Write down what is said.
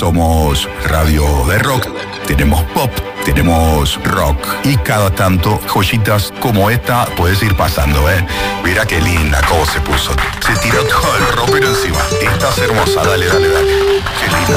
somos radio de rock, tenemos pop, tenemos rock y cada tanto joyitas como esta puedes ir pasando, ¿eh? Mira qué linda cómo se puso. Se tiró todo el rockero encima. Esta es hermosa, dale. Qué linda.